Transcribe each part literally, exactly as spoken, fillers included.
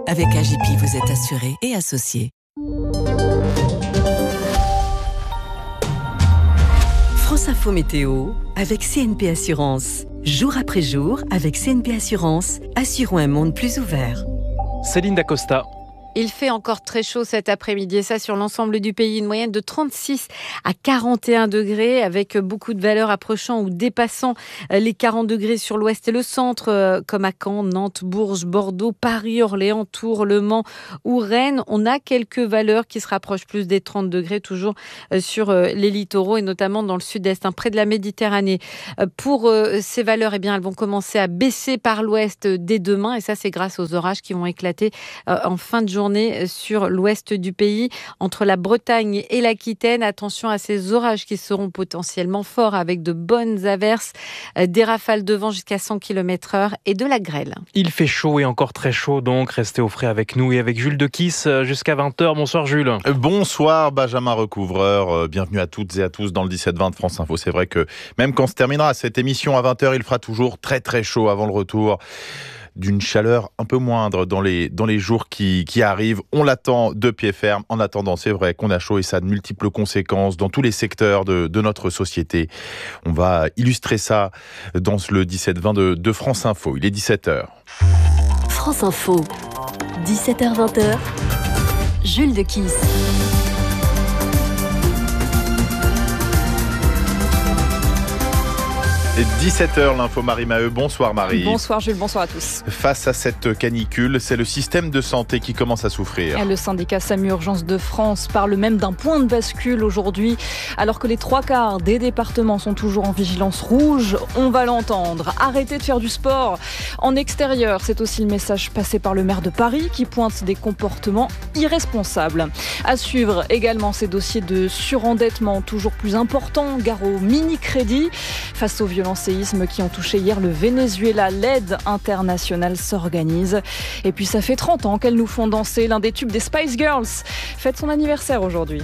Avec A J P, vous êtes assuré et associé. France Info Météo avec C N P Assurance. Jour après jour, avec C N P Assurance, assurons un monde plus ouvert. Céline Dacosta. Il fait encore très chaud cet après-midi et ça sur l'ensemble du pays. Une moyenne de trente-six à quarante et un degrés avec beaucoup de valeurs approchant ou dépassant les quarante degrés sur l'ouest et le centre comme à Caen, Nantes, Bourges, Bordeaux, Paris, Orléans, Tours, Le Mans ou Rennes. On a quelques valeurs qui se rapprochent plus des trente degrés toujours sur les littoraux et notamment dans le sud-est, hein, près de la Méditerranée. Pour ces valeurs, eh bien, elles vont commencer à baisser par l'ouest dès demain et ça c'est grâce aux orages qui vont éclater en fin de journée sur l'ouest du pays, entre la Bretagne et l'Aquitaine. Attention à ces orages qui seront potentiellement forts avec de bonnes averses, des rafales de vent jusqu'à cent kilomètres heure et de la grêle. Il fait chaud et encore très chaud, donc restez au frais avec nous et avec Jules Dequisse jusqu'à vingt heures. Bonsoir Jules. Bonsoir Benjamin Recouvreur, bienvenue à toutes et à tous dans le dix-sept vingt de France Info. C'est vrai que même quand se terminera cette émission à vingt heures, il fera toujours très très chaud avant le retour d'une chaleur un peu moindre dans les, dans les jours qui, qui arrivent. On l'attend de pied ferme. En attendant, c'est vrai qu'on a chaud et ça a de multiples conséquences dans tous les secteurs de, de notre société. On va illustrer ça dans le dix-sept vingt de, de France Info. Il est dix-sept heures. France Info, dix-sept heures vingt, Jules Dequisse. dix-sept heures, l'info Marie Maheu. Bonsoir Marie. Bonsoir Jules, bonsoir à tous. Face à cette canicule, c'est le système de santé qui commence à souffrir. Le syndicat SAMU Urgences de France parle même d'un point de bascule aujourd'hui. Alors que les trois quarts des départements sont toujours en vigilance rouge, on va l'entendre. Arrêtez de faire du sport en extérieur. C'est aussi le message passé par le maire de Paris qui pointe des comportements irresponsables. À suivre également ces dossiers de surendettement toujours plus importants, gare au mini-crédit. Face aux violences séismes qui ont touché hier le Venezuela, l'aide internationale s'organise. Et puis ça fait trente ans qu'elles nous font danser. L'un des tubes des Spice Girls fête son anniversaire aujourd'hui.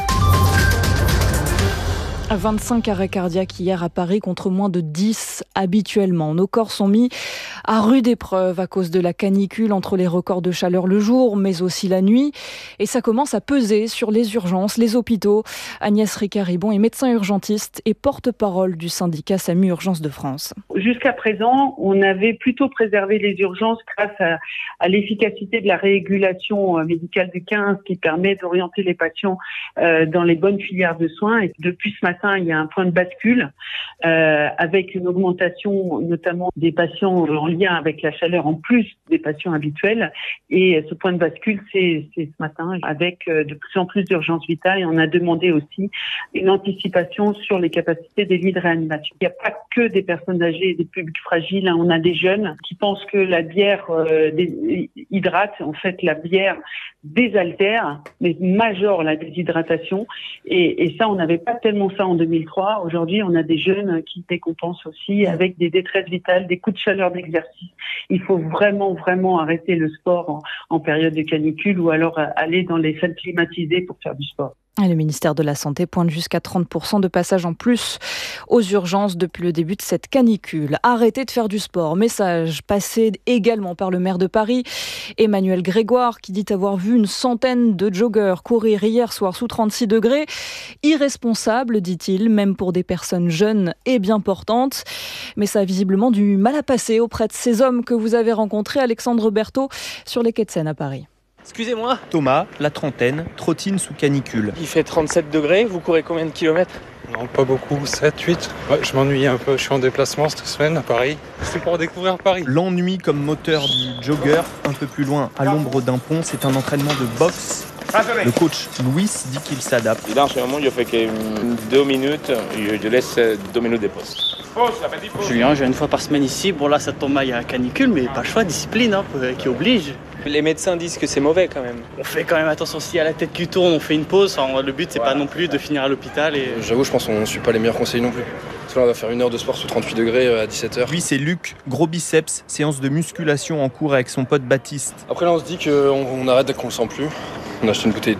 vingt-cinq arrêts cardiaques hier à Paris contre moins de dix habituellement. Nos corps sont mis à rude épreuve à cause de la canicule entre les records de chaleur le jour, mais aussi la nuit. Et ça commence à peser sur les urgences, les hôpitaux. Agnès Ricard-Ribon est médecin urgentiste et porte-parole du syndicat SAMU Urgences de France. Jusqu'à présent, on avait plutôt préservé les urgences grâce à, à l'efficacité de la régulation médicale du quinze qui permet d'orienter les patients euh, dans les bonnes filières de soins. Et depuis ce matin, il y a un point de bascule euh, avec une augmentation notamment des patients en lien avec la chaleur en plus des patients habituels. Et ce point de bascule, c'est, c'est ce matin avec de plus en plus d'urgences vitales. Et on a demandé aussi une anticipation sur les capacités des lits de réanimation. Il n'y a pas que des personnes âgées et des publics fragiles. On a des jeunes qui pensent que la bière euh, hydrate. En fait, la bière désaltère, mais majore la déshydratation. Et, et ça, on n'avait pas tellement ça en deux mille trois. Aujourd'hui, on a des jeunes qui décompensent aussi avec des détresses vitales, des coups de chaleur d'exercice. Il faut vraiment, vraiment arrêter le sport en, en période de canicule ou alors aller dans les salles climatisées pour faire du sport. Le ministère de la Santé pointe jusqu'à trente pour cent de passages en plus aux urgences depuis le début de cette canicule. Arrêtez de faire du sport. Message passé également par le maire de Paris, Emmanuel Grégoire, qui dit avoir vu une centaine de joggeurs courir hier soir sous trente-six degrés. Irresponsable, dit-il, même pour des personnes jeunes et bien portantes. Mais ça a visiblement du mal à passer auprès de ces hommes que vous avez rencontrés, Alexandre Berthaud, sur les quais de Seine à Paris. Excusez-moi. Thomas, la trentaine, trottine sous canicule. Il fait trente-sept degrés, vous courez combien de kilomètres ? Non, pas beaucoup, sept, huit. Ouais, je m'ennuie un peu, je suis en déplacement cette semaine à Paris. C'est pour découvrir Paris. L'ennui comme moteur du jogger, un peu plus loin, à l'ombre d'un pont, c'est un entraînement de boxe. Le coach Louis dit qu'il s'adapte. Dans ce moment, je fais que deux minutes, je laisse deux minutes de pause. Je viens, je viens une fois par semaine ici. Bon là, ça tombe mal, il y a un canicule, mais pas le choix, discipline hein, qui oblige. Les médecins disent que c'est mauvais quand même. On fait quand même attention, si à la tête qui tourne, on fait une pause. Enfin, le but, c'est pas non plus de finir à l'hôpital. Et... J'avoue, je pense qu'on ne suit pas les meilleurs conseils non plus. Parce que là, on va faire une heure de sport sous trente-huit degrés à dix-sept heures. Lui, c'est Luc, gros biceps, séance de musculation en cours avec son pote Baptiste. Après là, on se dit qu'on on arrête dès qu'on le sent plus. On a acheté une bouteille d'eau.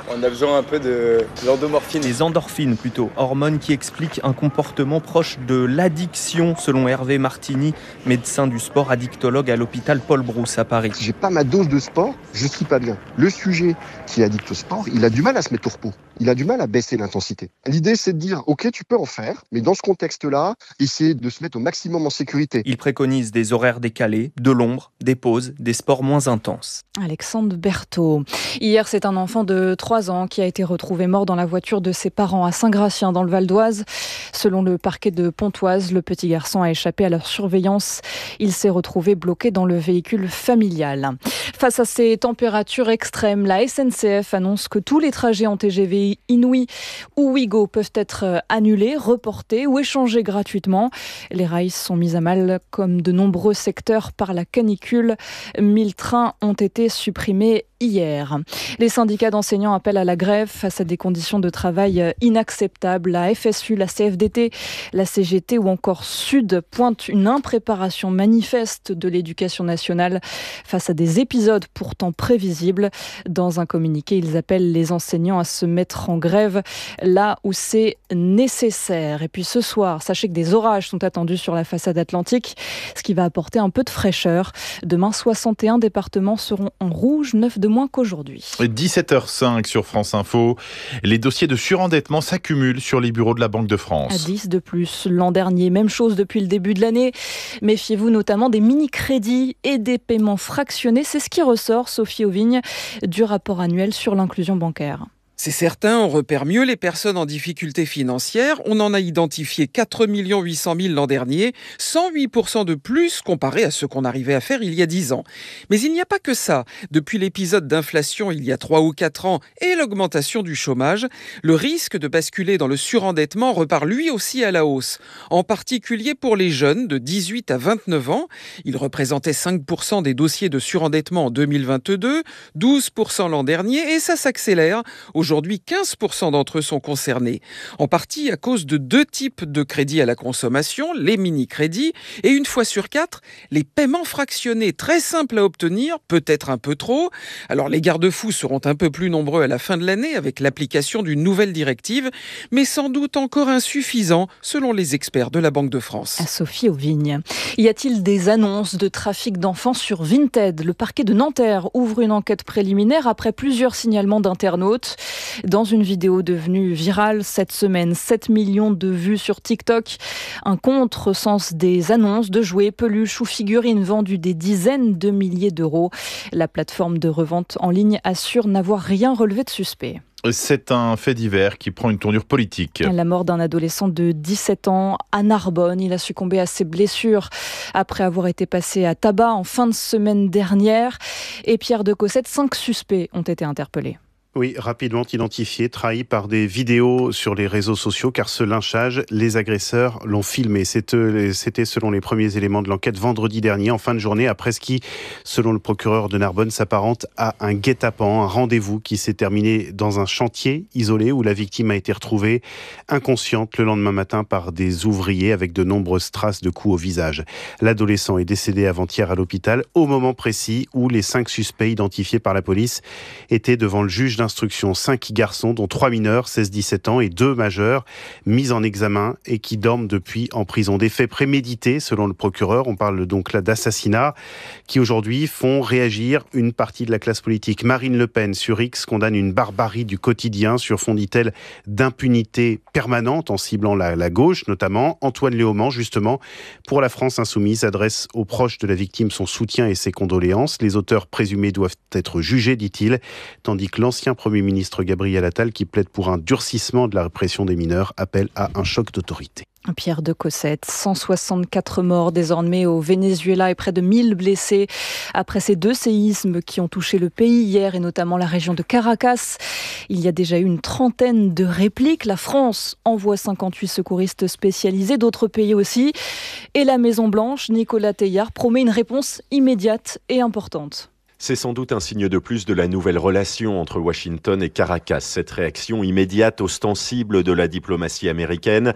On a besoin un peu de l'endomorphine. Les endorphines plutôt, hormones qui expliquent un comportement proche de l'addiction, selon Hervé Martini, médecin du sport addictologue à l'hôpital Paul Brousse à Paris. Si j'ai pas ma dose de sport, je suis pas bien. Le sujet qui est addict au sport, il a du mal à se mettre au repos. Il a du mal à baisser l'intensité. L'idée, c'est de dire, ok, tu peux en faire, mais dans ce contexte-là, essayer de se mettre au maximum en sécurité. Il préconise des horaires décalés, de l'ombre, des pauses, des sports moins intenses. Alexandre Berthaud. Hier, c'est un enfant de trois ans qui a été retrouvé mort dans la voiture de ses parents à Saint-Gratien, dans le Val d'Oise. Selon le parquet de Pontoise, le petit garçon a échappé à leur surveillance. Il s'est retrouvé bloqué dans le véhicule familial. Face à ces températures extrêmes, la S N C F annonce que tous les trajets en T G V Inouï ou Ouigo peuvent être annulés, reportés ou échangés gratuitement. Les rails sont mis à mal comme de nombreux secteurs par la canicule. mille trains ont été supprimés hier. Les syndicats d'enseignants appellent à la grève face à des conditions de travail inacceptables. La F S U, la C F D T, la C G T ou encore Sud pointent une impréparation manifeste de l'éducation nationale face à des épisodes pourtant prévisibles. Dans un communiqué, ils appellent les enseignants à se mettre en grève là où c'est nécessaire. Et puis ce soir, sachez que des orages sont attendus sur la façade atlantique, ce qui va apporter un peu de fraîcheur. Demain, soixante et un départements seront en rouge, neuf de moins qu'aujourd'hui. dix-sept heures cinq sur France Info. Les dossiers de surendettement s'accumulent sur les bureaux de la Banque de France. À dix de plus l'an dernier. Même chose depuis le début de l'année. Méfiez-vous notamment des mini-crédits et des paiements fractionnés. C'est ce qui ressort, Sophie Auvigne, du rapport annuel sur l'inclusion bancaire. C'est certain, on repère mieux les personnes en difficulté financière. On en a identifié quatre millions huit cent mille l'an dernier, cent huit pour cent de plus comparé à ce qu'on arrivait à faire il y a dix ans. Mais il n'y a pas que ça. Depuis l'épisode d'inflation il y a trois ou quatre ans et l'augmentation du chômage, le risque de basculer dans le surendettement repart lui aussi à la hausse. En particulier pour les jeunes de dix-huit à vingt-neuf ans. Ils représentaient cinq pour cent des dossiers de surendettement en deux mille vingt-deux, douze pour cent l'an dernier et ça s'accélère. Aujourd'hui, quinze pour cent d'entre eux sont concernés, en partie à cause de deux types de crédits à la consommation, les mini-crédits, et une fois sur quatre, les paiements fractionnés, très simples à obtenir, peut-être un peu trop. Alors les garde-fous seront un peu plus nombreux à la fin de l'année avec l'application d'une nouvelle directive, mais sans doute encore insuffisant selon les experts de la Banque de France. À Sophie Auvigne. Y a-t-il des annonces de trafic d'enfants sur Vinted ? Le parquet de Nanterre ouvre une enquête préliminaire après plusieurs signalements d'internautes. Dans une vidéo devenue virale cette semaine, sept millions de vues sur TikTok. Un contresens des annonces de jouets, peluches ou figurines vendues des dizaines de milliers d'euros. La plateforme de revente en ligne assure n'avoir rien relevé de suspect. C'est un fait divers qui prend une tournure politique. La mort d'un adolescent de dix-sept ans à Narbonne. Il a succombé à ses blessures après avoir été passé à tabac en fin de semaine dernière. Et Pierre de Cossette, cinq suspects ont été interpellés. Oui, rapidement identifiés, trahis par des vidéos sur les réseaux sociaux, car ce lynchage, les agresseurs l'ont filmé. C'était selon les premiers éléments de l'enquête vendredi dernier, en fin de journée, après ce qui, selon le procureur de Narbonne, s'apparente à un guet-apens, un rendez-vous qui s'est terminé dans un chantier isolé où la victime a été retrouvée inconsciente le lendemain matin par des ouvriers avec de nombreuses traces de coups au visage. L'adolescent est décédé avant-hier à l'hôpital, au moment précis où les cinq suspects identifiés par la police étaient devant le juge d'instruction. Cinq garçons, dont trois mineurs, seize dix-sept ans, et deux majeurs, mis en examen et qui dorment depuis en prison. Des faits prémédités, selon le procureur. On parle donc là d'assassinats qui aujourd'hui font réagir une partie de la classe politique. Marine Le Pen, sur X, condamne une barbarie du quotidien sur fond, dit-elle, d'impunité permanente en ciblant la, la gauche, notamment. Antoine Léaumont, justement, pour la France Insoumise, adresse aux proches de la victime son soutien et ses condoléances. Les auteurs présumés doivent être jugés, dit-il, tandis que l'ancien Premier ministre Gabriel Attal, qui plaide pour un durcissement de la répression des mineurs, appelle à un choc d'autorité. Pierre de Cossette, cent soixante-quatre morts désormais au Venezuela et près de mille blessés après ces deux séismes qui ont touché le pays hier et notamment la région de Caracas. Il y a déjà eu une trentaine de répliques. La France envoie cinquante-huit secouristes spécialisés, d'autres pays aussi. Et la Maison-Blanche, Nicolas Teilhard, promet une réponse immédiate et importante. C'est sans doute un signe de plus de la nouvelle relation entre Washington et Caracas. Cette réaction immédiate, ostensible de la diplomatie américaine.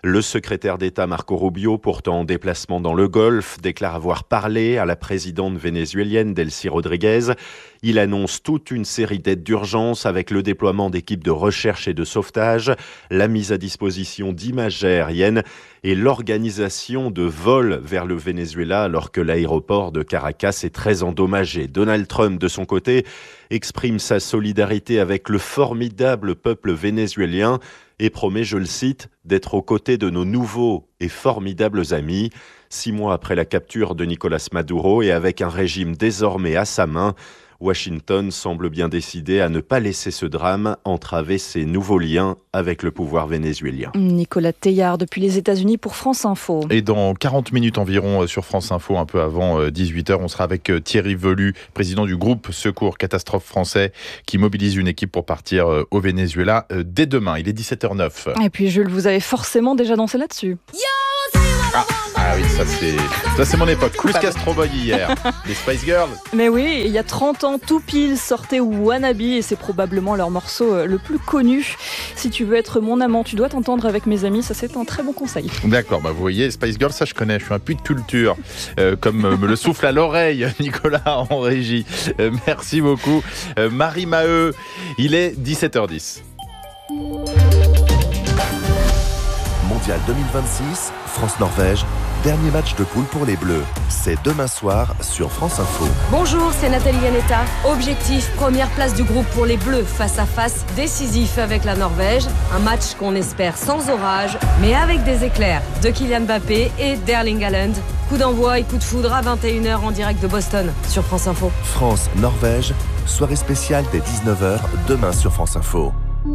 Le secrétaire d'État Marco Rubio, pourtant en déplacement dans le Golfe, déclare avoir parlé à la présidente vénézuélienne Delcy Rodriguez. Il annonce toute une série d'aides d'urgence avec le déploiement d'équipes de recherche et de sauvetage, la mise à disposition d'images aériennes et l'organisation de vols vers le Venezuela alors que l'aéroport de Caracas est très endommagé. Donald Trump, de son côté, exprime sa solidarité avec le formidable peuple vénézuélien et promet, je le cite, d'être aux côtés de nos nouveaux et formidables amis. Six mois après la capture de Nicolás Maduro et avec un régime désormais à sa main, Washington semble bien décidé à ne pas laisser ce drame entraver ses nouveaux liens avec le pouvoir vénézuélien. Nicolas Teillard depuis les États-Unis pour France Info. Et dans quarante minutes environ sur France Info, un peu avant dix-huit heures, on sera avec Thierry Velu, président du groupe Secours Catastrophe français, qui mobilise une équipe pour partir au Venezuela dès demain. Il est dix-sept heures neuf. Et puis Jules, vous avez forcément déjà dansé là-dessus. Ah, ah oui, ça c'est, ça c'est mon époque. Plus Castro Boy hier, les Spice Girls. Mais oui, il y a trente ans, tout pile sortait Wannabe et c'est probablement leur morceau le plus connu. Si tu veux être mon amant, tu dois t'entendre avec mes amis, ça c'est un très bon conseil. D'accord, bah vous voyez, Spice Girls, ça je connais, je suis un puits de culture, euh, comme euh, me le souffle à l'oreille Nicolas en régie. Euh, merci beaucoup. Euh, Marie Maheu, il est dix-sept heures dix. Mondial deux mille vingt-six, France-Norvège, dernier match de poule pour les Bleus. C'est demain soir sur France Info. Bonjour, c'est Nathalie Yanetta. Objectif, première place du groupe pour les Bleus, face à face décisif avec la Norvège. Un match qu'on espère sans orage, mais avec des éclairs de Kylian Mbappé et d'Erling Haaland. Coup d'envoi et coup de foudre à vingt et une heures en direct de Boston sur France Info. France-Norvège, soirée spéciale dès dix-neuf heures, demain sur France Info.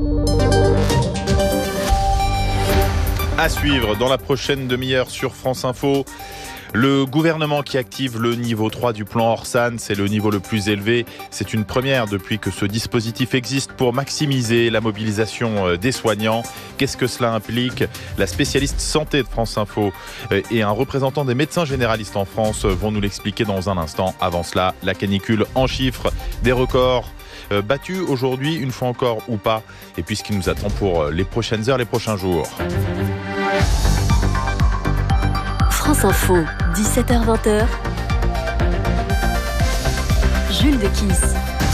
À suivre dans la prochaine demi-heure sur France Info. Le gouvernement qui active le niveau trois du plan Orsan, c'est le niveau le plus élevé. C'est une première depuis que ce dispositif existe pour maximiser la mobilisation des soignants. Qu'est-ce que cela implique ? La spécialiste santé de France Info et un représentant des médecins généralistes en France vont nous l'expliquer dans un instant. Avant cela, la canicule en chiffres, des records battus aujourd'hui, une fois encore ou pas. Et puis ce qui nous attend pour les prochaines heures, les prochains jours. France Info, dix-sept heures vingt. Jules Dekiss.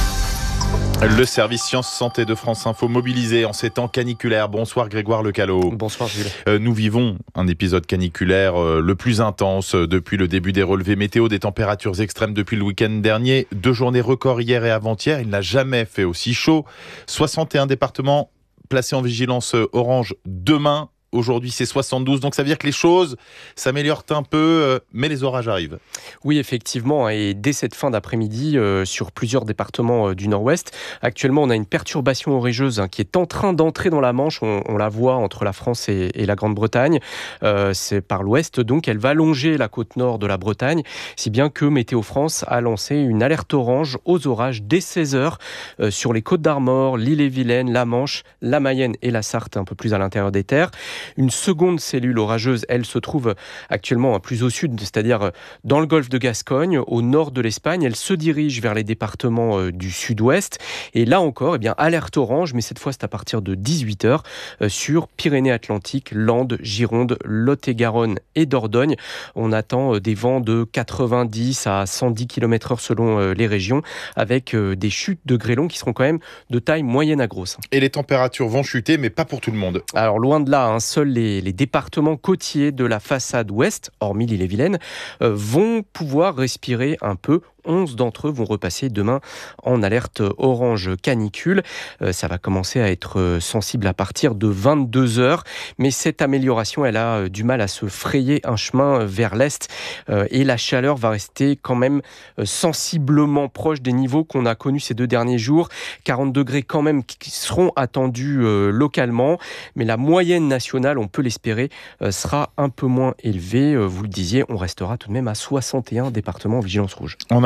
Le service Sciences Santé de France Info mobilisé en ces temps caniculaires. Bonsoir Grégoire Lecallot. Bonsoir Jules. Euh, nous vivons un épisode caniculaire euh, le plus intense euh, depuis le début des relevés météo, des températures extrêmes depuis le week-end dernier. Deux journées records hier et avant-hier. Il n'a jamais fait aussi chaud. soixante et un départements placés en vigilance orange demain. Aujourd'hui, c'est soixante-douze, donc ça veut dire que les choses s'améliorent un peu, mais les orages arrivent. Oui, effectivement, et dès cette fin d'après-midi, euh, sur plusieurs départements euh, du nord-ouest, actuellement, on a une perturbation orageuse hein, qui est en train d'entrer dans la Manche. On, on la voit entre la France et, et la Grande-Bretagne. Euh, c'est par l'ouest, donc elle va longer la côte nord de la Bretagne, si bien que Météo France a lancé une alerte orange aux orages dès seize heures euh, sur les Côtes d'Armor, l'Ille-et-Vilaine, la Manche, la Mayenne et la Sarthe, un peu plus à l'intérieur des terres. Une seconde cellule orageuse, elle se trouve actuellement plus au sud, c'est-à-dire dans le golfe de Gascogne, au nord de l'Espagne. Elle se dirige vers les départements du sud-ouest. Et là encore, eh bien, alerte orange, mais cette fois c'est à partir de dix-huit heures sur Pyrénées-Atlantiques, Landes, Gironde, Lot-et-Garonne et Dordogne. On attend des vents de quatre-vingt-dix à cent dix kilomètres heure selon les régions, avec des chutes de grêlons qui seront quand même de taille moyenne à grosse. Et les températures vont chuter, mais pas pour tout le monde. Alors loin de là, hein, seuls les, les départements côtiers de la façade ouest, hormis l'Ille-et-Vilaine, euh, vont pouvoir respirer un peu. onze d'entre eux vont repasser demain en alerte orange canicule. Euh, ça va commencer à être sensible à partir de vingt-deux heures. Mais cette amélioration, elle a du mal à se frayer un chemin vers l'est. Euh, et la chaleur va rester quand même sensiblement proche des niveaux qu'on a connus ces deux derniers jours. quarante degrés quand même qui seront attendus euh, localement. Mais la moyenne nationale, on peut l'espérer, euh, sera un peu moins élevée. Euh, vous le disiez, on restera tout de même à soixante et un départements en vigilance rouge. On a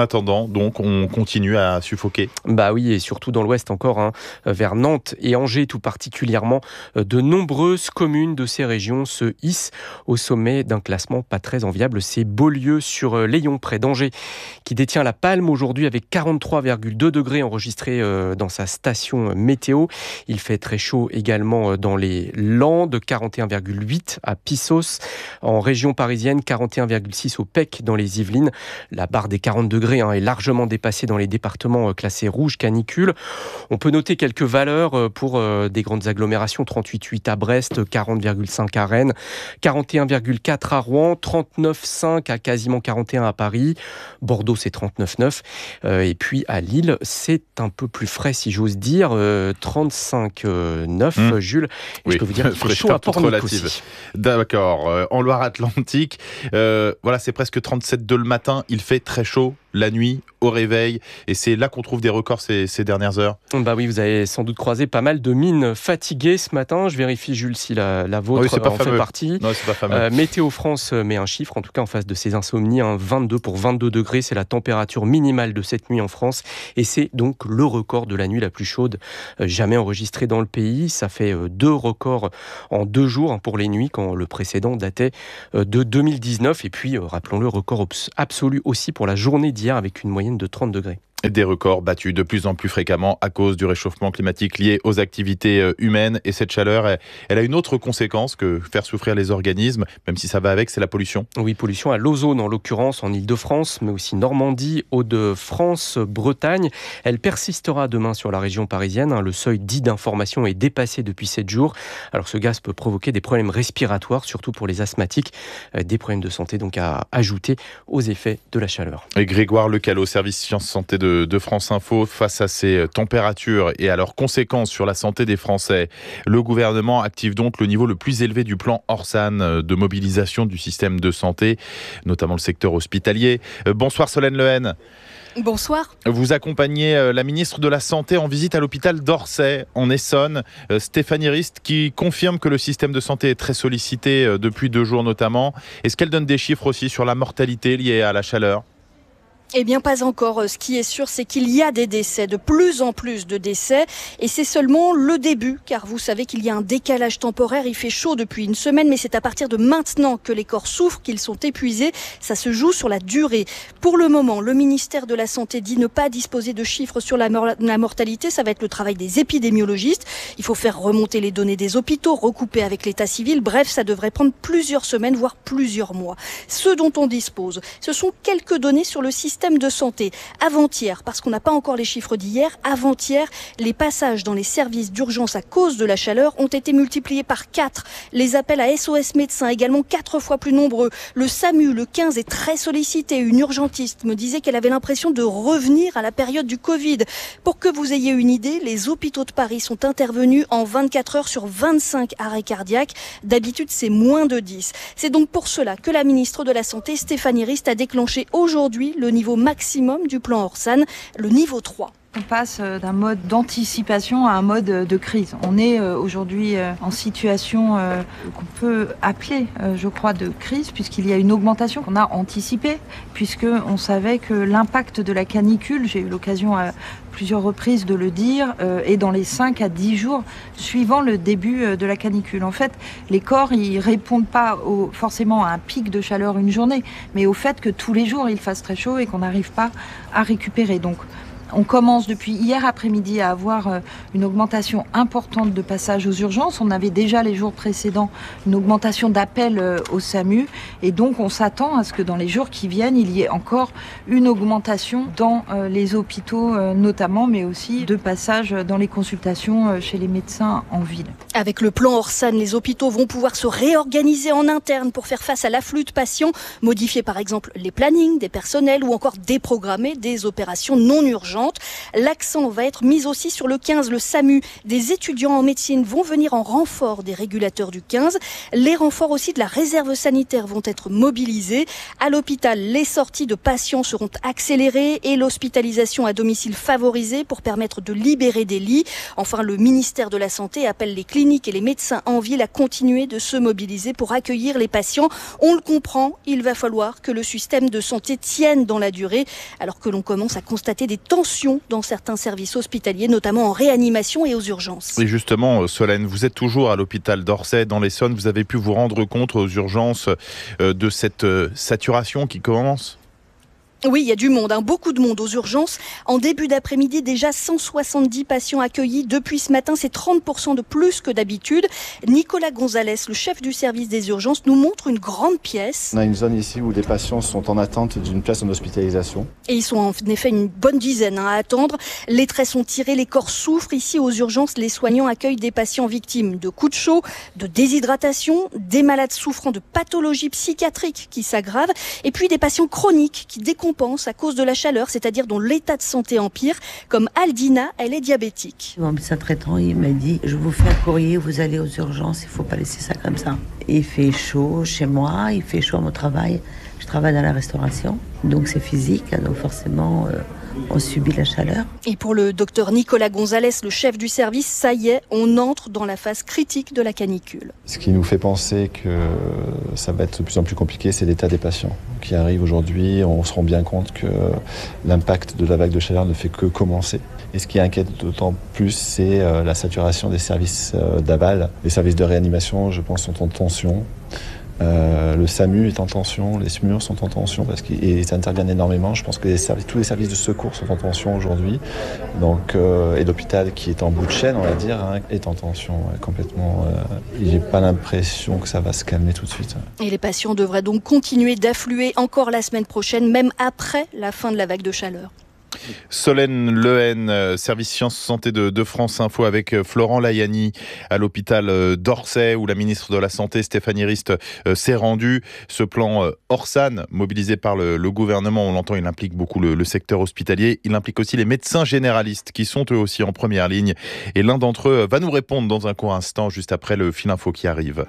attendant, donc, on continue à suffoquer. Bah oui, et surtout dans l'ouest encore, hein, vers Nantes et Angers tout particulièrement, de nombreuses communes de ces régions se hissent au sommet d'un classement pas très enviable. C'est Beaulieu-sur-Layon, près d'Angers, qui détient la palme aujourd'hui avec quarante-trois virgule deux degrés enregistrés dans sa station météo. Il fait très chaud également dans les Landes, quarante et un virgule huit à Pissos. En région parisienne, quarante et un virgule six au Pec dans les Yvelines. La barre des quarante degrés hein, est largement dépassée dans les départements classés rouge canicule. On peut noter quelques valeurs pour euh, des grandes agglomérations. trente-huit virgule huit à Brest, quarante virgule cinq à Rennes, quarante et un virgule quatre à Rouen, trente-neuf virgule cinq à quasiment quarante et un à Paris. Bordeaux, c'est trente-neuf virgule neuf. Euh, et puis à Lille, c'est un peu plus frais si j'ose dire, euh, trente-cinq virgule neuf. Mmh. Jules, oui. Je peux vous dire qu'il fait chaud à Pornic aussi. D'accord. Euh, en Loire-Atlantique, euh, voilà, c'est presque trente-sept degrés le matin. Il fait très chaud la nuit, au réveil, et c'est là qu'on trouve des records ces, ces dernières heures. Bah oui, vous avez sans doute croisé pas mal de mines fatiguées ce matin. Je vérifie, Jules, si la, la vôtre oui, en fait partie. Non, c'est pas fameux. Euh, Météo France met un chiffre, en tout cas en face de ces insomnies, hein, vingt-deux pour vingt-deux degrés, c'est la température minimale de cette nuit en France, et c'est donc le record de la nuit la plus chaude euh, jamais enregistrée dans le pays. Ça fait euh, deux records en deux jours hein, pour les nuits, quand le précédent datait euh, de deux mille dix-neuf, et puis euh, rappelons-le, record absolu aussi pour la journée d'hier avec une moyenne de trente degrés. Des records battus de plus en plus fréquemment à cause du réchauffement climatique lié aux activités humaines. Et cette chaleur, elle, elle a une autre conséquence que faire souffrir les organismes, même si ça va avec, c'est la pollution. Oui, pollution à l'ozone en l'occurrence, en Île-de-France, mais aussi Normandie, Hauts-de-France, Bretagne. Elle persistera demain sur la région parisienne. Le seuil dit d'information est dépassé depuis sept jours. Alors ce gaz peut provoquer des problèmes respiratoires, surtout pour les asthmatiques. Des problèmes de santé donc à ajouter aux effets de la chaleur. Et Grégoire Lecalot, service Sciences Santé de de France Info, face à ces températures et à leurs conséquences sur la santé des Français. Le gouvernement active donc le niveau le plus élevé du plan Orsan de mobilisation du système de santé, notamment le secteur hospitalier. Bonsoir Solène Lehen. Bonsoir. Vous accompagnez la ministre de la Santé en visite à l'hôpital d'Orsay, en Essonne. Stéphanie Rist, qui confirme que le système de santé est très sollicité depuis deux jours notamment. Est-ce qu'elle donne des chiffres aussi sur la mortalité liée à la chaleur ? Eh bien, pas encore. Ce qui est sûr, c'est qu'il y a des décès, de plus en plus de décès. Et c'est seulement le début, car vous savez qu'il y a un décalage temporaire. Il fait chaud depuis une semaine, mais c'est à partir de maintenant que les corps souffrent, qu'ils sont épuisés. Ça se joue sur la durée. Pour le moment, le ministère de la Santé dit ne pas disposer de chiffres sur la, mor- la mortalité. Ça va être le travail des épidémiologistes. Il faut faire remonter les données des hôpitaux, recouper avec l'état civil. Bref, ça devrait prendre plusieurs semaines, voire plusieurs mois. Ce dont on dispose, ce sont quelques données sur le système de santé. Avant-hier, parce qu'on n'a pas encore les chiffres d'hier, avant-hier, les passages dans les services d'urgence à cause de la chaleur ont été multipliés par quatre. Les appels à S O S médecins également quatre fois plus nombreux. Le SAMU, le quinze, est très sollicité. Une urgentiste me disait qu'elle avait l'impression de revenir à la période du Covid. Pour que vous ayez une idée, les hôpitaux de Paris sont intervenus en vingt-quatre heures sur vingt-cinq arrêts cardiaques. D'habitude, c'est moins de dix. C'est donc pour cela que la ministre de la Santé, Stéphanie Rist, a déclenché aujourd'hui le niveau maximum du plan Orsan, le niveau trois. On passe d'un mode d'anticipation à un mode de crise. On est aujourd'hui en situation qu'on peut appeler, je crois, de crise, puisqu'il y a une augmentation qu'on a anticipée, puisqu'on savait que l'impact de la canicule, j'ai eu l'occasion à plusieurs reprises de le dire, est dans les cinq à dix jours suivant le début de la canicule. En fait, les corps, ils répondent pas au, forcément à un pic de chaleur une journée, mais au fait que tous les jours, il fasse très chaud et qu'on n'arrive pas à récupérer. Donc, on commence depuis hier après-midi à avoir une augmentation importante de passages aux urgences. On avait déjà les jours précédents une augmentation d'appels au SAMU. Et donc, on s'attend à ce que dans les jours qui viennent, il y ait encore une augmentation dans les hôpitaux notamment, mais aussi de passages dans les consultations chez les médecins en ville. Avec le plan Orsan, les hôpitaux vont pouvoir se réorganiser en interne pour faire face à l'afflux de patients, modifier par exemple les plannings des personnels ou encore déprogrammer des opérations non urgentes. urgentes. L'accent va être mis aussi sur le quinze, le SAMU. Des étudiants en médecine vont venir en renfort des régulateurs du quinze. Les renforts aussi de la réserve sanitaire vont être mobilisés. À l'hôpital, les sorties de patients seront accélérées et l'hospitalisation à domicile favorisée pour permettre de libérer des lits. Enfin, le ministère de la Santé appelle les cliniques et les médecins en ville à continuer de se mobiliser pour accueillir les patients. On le comprend, il va falloir que le système de santé tienne dans la durée, alors que l'on commence à constater des tensions dans certains services hospitaliers, notamment en réanimation et aux urgences. Et justement, Solène, vous êtes toujours à l'hôpital d'Orsay, dans l'Essonne. Vous avez pu vous rendre compte aux urgences de cette saturation qui commence ? Oui, il y a du monde, hein, beaucoup de monde aux urgences. En début d'après-midi, déjà cent soixante-dix patients accueillis. Depuis ce matin, c'est trente pour cent de plus que d'habitude. Nicolas Gonzalez, le chef du service des urgences, nous montre une grande pièce. On a une zone ici où les patients sont en attente d'une place en hospitalisation. Et ils sont en effet une bonne dizaine hein, à attendre. Les traits sont tirés, les corps souffrent. Ici, aux urgences, les soignants accueillent des patients victimes de coups de chaud, de déshydratation, des malades souffrant de pathologies psychiatriques qui s'aggravent, et puis des patients chroniques qui décompensent à cause de la chaleur, c'est-à-dire dont l'état de santé empire, comme Aldina, elle est diabétique. Mon médecin traitant, il m'a dit, je vous fais un courrier, vous allez aux urgences, il ne faut pas laisser ça comme ça. Il fait chaud chez moi, il fait chaud à mon travail, je travaille dans la restauration, donc c'est physique, donc forcément euh, on subit la chaleur. Et pour le docteur Nicolas Gonzalez, le chef du service, ça y est, on entre dans la phase critique de la canicule. Ce qui nous fait penser que ça va être de plus en plus compliqué, c'est l'état des patients qui arrivent aujourd'hui. On se rend bien compte que l'impact de la vague de chaleur ne fait que commencer. Et ce qui inquiète d'autant plus, c'est la saturation des services d'aval. Les services de réanimation, je pense, sont en tension. Euh, le SAMU est en tension, les SMUR sont en tension parce qu'ils interviennent énormément. Je pense que les services, tous les services de secours sont en tension aujourd'hui. Donc, euh, et l'hôpital qui est en bout de chaîne, on va dire, hein, est en tension ouais, complètement. Euh, et j'ai pas l'impression que ça va se calmer tout de suite. Et les patients devraient donc continuer d'affluer encore la semaine prochaine, même après la fin de la vague de chaleur. Solène Lehen, service sciences santé de, de France Info avec Florent Layani à l'hôpital d'Orsay où la ministre de la Santé Stéphanie Rist s'est rendue. Ce plan Orsan mobilisé par le, le gouvernement, on l'entend, il implique beaucoup le, le secteur hospitalier. Il implique aussi les médecins généralistes qui sont eux aussi en première ligne. Et l'un d'entre eux va nous répondre dans un court instant juste après le fil info qui arrive.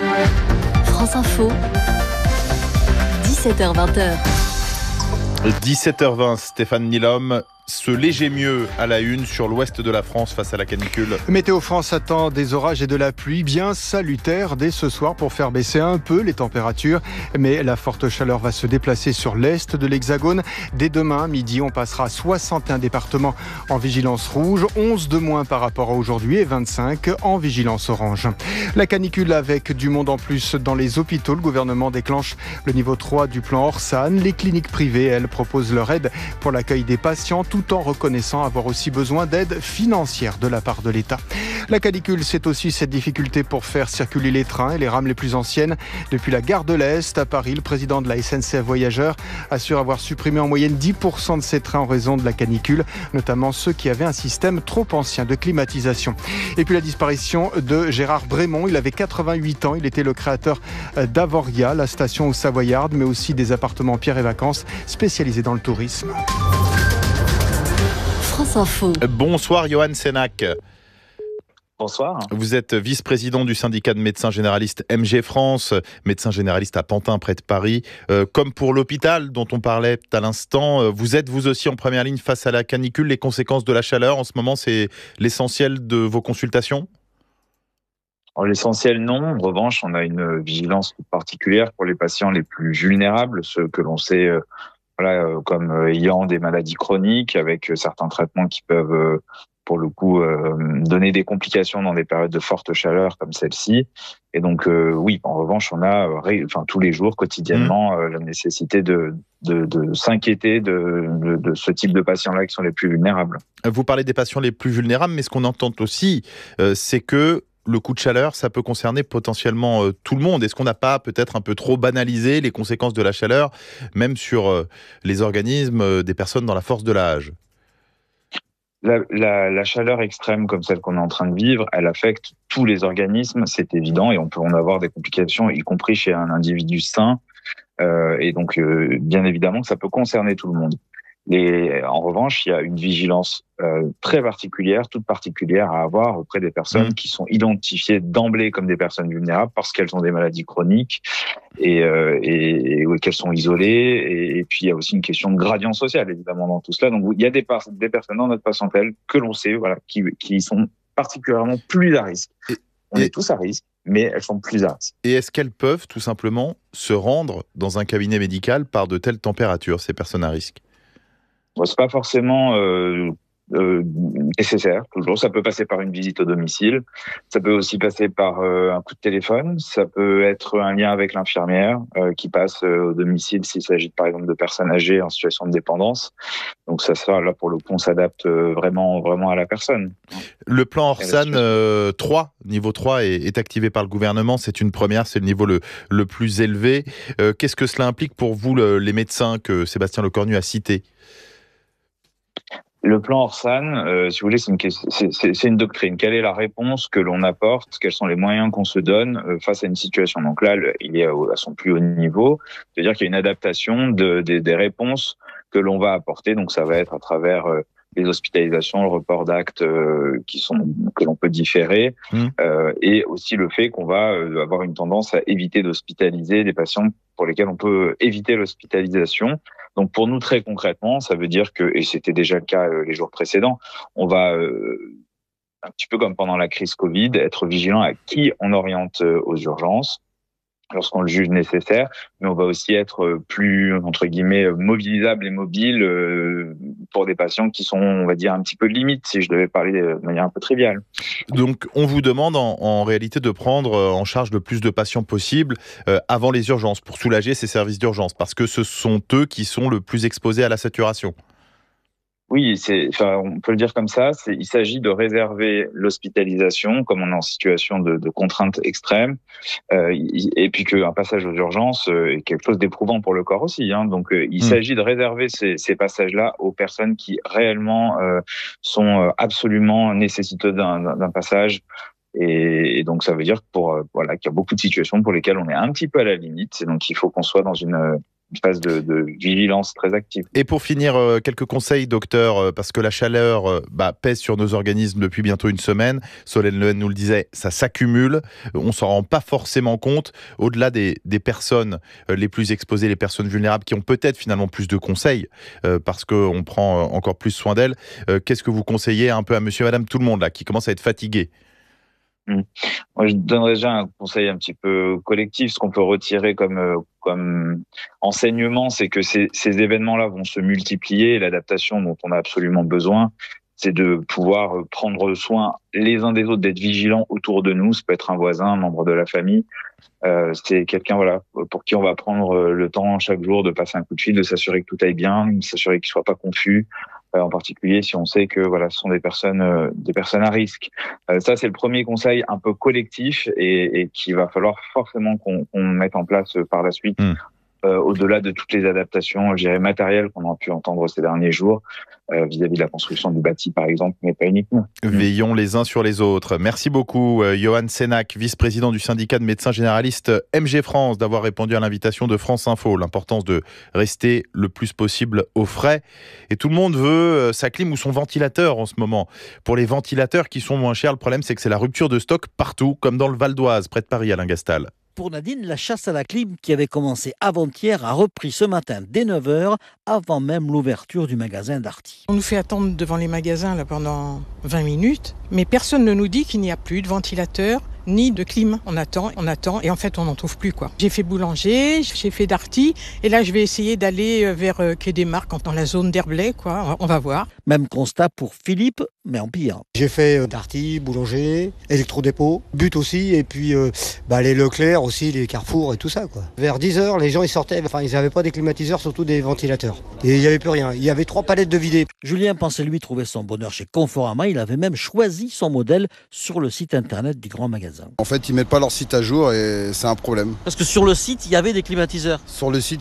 France Info, dix-sept heures vingt. dix-sept heures vingt, Stéphane Nilhomme. Ce léger mieux à la une sur l'ouest de la France face à la canicule. Météo France attend des orages et de la pluie bien salutaires dès ce soir pour faire baisser un peu les températures. Mais la forte chaleur va se déplacer sur l'est de l'Hexagone. Dès demain midi, on passera à soixante et un départements en vigilance rouge, onze de moins par rapport à aujourd'hui et vingt-cinq en vigilance orange. La canicule avec du monde en plus dans les hôpitaux. Le gouvernement déclenche le niveau trois du plan Orsan. Les cliniques privées, elles, proposent leur aide pour l'accueil des patients, tout en reconnaissant avoir aussi besoin d'aide financière de la part de l'État. La canicule, c'est aussi cette difficulté pour faire circuler les trains et les rames les plus anciennes. Depuis la gare de l'Est à Paris, le président de la S N C F Voyageurs assure avoir supprimé en moyenne dix pour cent de ces trains en raison de la canicule, notamment ceux qui avaient un système trop ancien de climatisation. Et puis la disparition de Gérard Brémond, il avait quatre-vingt-huit ans, il était le créateur d'Avoria, la station aux Savoyardes, mais aussi des appartements pierre et vacances spécialisés dans le tourisme. France Info. Bonsoir Johan Sénac. Bonsoir. Vous êtes vice-président du syndicat de médecins généralistes M G France, médecin généraliste à Pantin, près de Paris. Euh, comme pour l'hôpital dont on parlait à l'instant, vous êtes vous aussi en première ligne face à la canicule, les conséquences de la chaleur. En ce moment, c'est l'essentiel de vos consultations ? Alors, l'essentiel, non. En revanche, on a une vigilance particulière pour les patients les plus vulnérables, ceux que l'on sait euh, voilà, euh, comme euh, ayant des maladies chroniques, avec euh, certains traitements qui peuvent... Euh, pour le coup, euh, donner des complications dans des périodes de forte chaleur comme celle-ci. Et donc, euh, oui, en revanche, on a euh, enfin, tous les jours, quotidiennement, euh, la nécessité de, de, de s'inquiéter de, de, de ce type de patients-là qui sont les plus vulnérables. Vous parlez des patients les plus vulnérables, mais ce qu'on entend aussi, euh, c'est que le coup de chaleur, ça peut concerner potentiellement euh, tout le monde. Est-ce qu'on n'a pas peut-être un peu trop banalisé les conséquences de la chaleur, même sur euh, les organismes euh, des personnes dans la force de l'âge ? La, la, la chaleur extrême comme celle qu'on est en train de vivre, elle affecte tous les organismes, c'est évident, et on peut en avoir des complications, y compris chez un individu sain. Euh, et donc, euh, bien évidemment, que ça peut concerner tout le monde. Les, en revanche, il y a une vigilance euh, très particulière, toute particulière à avoir auprès des personnes mmh. qui sont identifiées d'emblée comme des personnes vulnérables parce qu'elles ont des maladies chroniques et, euh, et, et qu'elles sont isolées. Et, et puis, il y a aussi une question de gradient social, évidemment, dans tout cela. Donc, il y a des, des personnes dans notre patientèle que l'on sait, voilà, qui, qui sont particulièrement plus à risque. Et, On et... est tous à risque, mais elles sont plus à risque. Et est-ce qu'elles peuvent tout simplement se rendre dans un cabinet médical par de telles températures, ces personnes à risque ? Bon, c'est pas forcément euh, euh, nécessaire, toujours. Ça peut passer par une visite au domicile, ça peut aussi passer par euh, un coup de téléphone, ça peut être un lien avec l'infirmière euh, qui passe euh, au domicile s'il s'agit par exemple de personnes âgées en situation de dépendance. Donc ça sera là pour le coup, on s'adapte euh, vraiment, vraiment à la personne. Le plan Orsan euh, trois, niveau trois, est, est activé par le gouvernement. C'est une première, c'est le niveau le, le plus élevé. Euh, qu'est-ce que cela implique pour vous, le, les médecins que Sébastien Lecornu a cités ? Le plan Orsan, euh, si vous voulez, c'est une, c'est, c'est, c'est une doctrine. Quelle est la réponse que l'on apporte ? Quels sont les moyens qu'on se donne euh, face à une situation ? Donc là, le, il est à, à son plus haut niveau. C'est-à-dire qu'il y a une adaptation de, de, des réponses que l'on va apporter. Donc ça va être à travers euh, les hospitalisations, le report d'actes euh, qui sont que l'on peut différer, mmh. euh, et aussi le fait qu'on va euh, avoir une tendance à éviter d'hospitaliser des patients pour lesquels on peut éviter l'hospitalisation. Donc pour nous, très concrètement, ça veut dire que, et c'était déjà le cas euh, les jours précédents, on va, euh, un petit peu comme pendant la crise Covid, être vigilant à qui on oriente euh, aux urgences lorsqu'on le juge nécessaire, mais on va aussi être plus, entre guillemets, mobilisable et mobile euh, pour des patients qui sont, on va dire, un petit peu limites, si je devais parler de manière un peu triviale. Donc, on vous demande en, en réalité de prendre en charge le plus de patients possible euh, avant les urgences, pour soulager ces services d'urgence, parce que ce sont eux qui sont le plus exposés à la saturation. Oui, c'est, enfin, on peut le dire comme ça. C'est, il s'agit de réserver l'hospitalisation, comme on est en situation de, de contrainte extrême, euh, et puis qu'un passage aux urgences euh, est quelque chose d'éprouvant pour le corps aussi. Hein. Donc, euh, il mmh. s'agit de réserver ces, ces passages-là aux personnes qui réellement euh, sont absolument nécessiteuses d'un, d'un passage. Et, et donc, ça veut dire pour euh, voilà qu'il y a beaucoup de situations pour lesquelles on est un petit peu à la limite. Et donc, il faut qu'on soit dans une euh, une phase de, de vigilance très active. Et pour finir, euh, quelques conseils, docteur, euh, parce que la chaleur euh, bah, pèse sur nos organismes depuis bientôt une semaine. Solène Lehen nous le disait, ça s'accumule. On ne s'en rend pas forcément compte. Au-delà des, des personnes euh, les plus exposées, les personnes vulnérables, qui ont peut-être finalement plus de conseils, euh, parce qu'on prend euh, encore plus soin d'elles, euh, qu'est-ce que vous conseillez un peu à monsieur et madame tout le monde, là, qui commence à être fatigué ? Moi, je donnerais déjà un conseil un petit peu collectif. Ce qu'on peut retirer comme, comme enseignement, c'est que ces, ces événements-là vont se multiplier. Et l'adaptation dont on a absolument besoin, c'est de pouvoir prendre soin les uns des autres, d'être vigilants autour de nous. Ça peut être un voisin, un membre de la famille. Euh, c'est quelqu'un, voilà, pour qui on va prendre le temps chaque jour de passer un coup de fil, de s'assurer que tout aille bien, de s'assurer qu'il soit pas confus. Euh, en particulier si on sait que voilà, ce sont des personnes, euh, des personnes à risque. Euh, ça, c'est le premier conseil un peu collectif et, et qu'il va falloir forcément qu'on, qu'on mette en place euh, par la suite, mmh. euh, au-delà de toutes les adaptations, je dirais, matérielles qu'on a pu entendre ces derniers jours, euh, vis-à-vis de la construction du bâti, par exemple, mais pas uniquement. Veillons les uns sur les autres. Merci beaucoup, euh, Johan Sénac, vice-président du syndicat de médecins généralistes M G France, d'avoir répondu à l'invitation de France Info. L'importance de rester le plus possible au frais. Et tout le monde veut euh, sa clim ou son ventilateur en ce moment. Pour les ventilateurs qui sont moins chers, le problème, c'est que c'est la rupture de stock partout, comme dans le Val d'Oise, près de Paris, Alain Gastal. Pour Nadine, la chasse à la clim qui avait commencé avant-hier a repris ce matin dès neuf heures, avant même l'ouverture du magasin Darty. On nous fait attendre devant les magasins là, pendant vingt minutes, mais personne ne nous dit qu'il n'y a plus de ventilateur ni de clim. On attend, on attend, et en fait on n'en trouve plus, quoi. J'ai fait boulanger, j'ai fait Darty, et là je vais essayer d'aller vers Quai des Marques, dans la zone d'Herblay, quoi. On va voir. Même constat pour Philippe, mais en pire. J'ai fait Darty, boulanger, électrodépôt, but aussi, et puis euh, bah, les Leclerc aussi, les Carrefour et tout ça, quoi. Vers dix heures, les gens ils sortaient, enfin ils n'avaient pas des climatiseurs, surtout des ventilateurs. Et il n'y avait plus rien. Il y avait trois palettes de vidés. Julien pensait lui trouver son bonheur chez Conforama. Il avait même choisi son modèle sur le site internet du grand magasin. En fait, ils mettent pas leur site à jour et c'est un problème. Parce que sur le site, il y avait des climatiseurs. Sur le site, il y a.